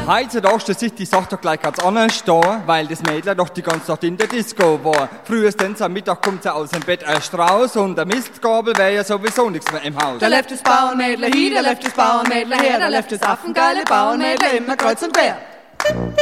Heute dachte sich die Sache doch gleich ganz anders da, weil das Mädel doch die ganze Nacht in der Disco war. Frühestens am Mittag kommt sie aus dem Bett erst raus und der Mistgabel wäre ja sowieso nichts mehr im Haus. Da läuft das Bauernmädler hin, da läuft das Bauernmädler her, da läuft das affengeile Bauernmädler immer kreuz und quer.